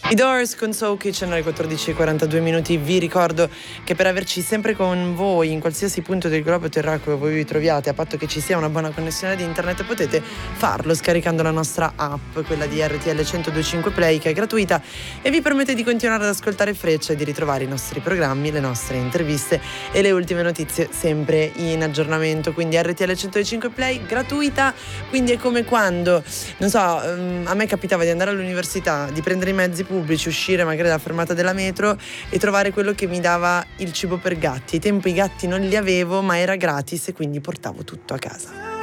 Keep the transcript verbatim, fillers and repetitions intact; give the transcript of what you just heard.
I Doors con Soul Kitchen alle quattordici e quarantadue minuti. Vi ricordo che per averci sempre con voi in qualsiasi punto del globo terracqueo voi vi troviate, a patto che ci sia una buona connessione di internet, potete farlo scaricando la nostra app, quella di R T L centodue e cinque Play, che è gratuita e vi permette di continuare ad ascoltare Freccia e di ritrovare i nostri programmi, le nostre interviste e le ultime notizie sempre in aggiornamento. Quindi R T L centodue e cinque Play gratuita, quindi è come quando, non so, a me capitava di andare all'università, di prendere i mezzi pubblici, uscire magari dalla fermata della metro e trovare quello che mi dava il cibo per gatti. Ai tempi i gatti non li avevo, ma era gratis e quindi portavo tutto a casa.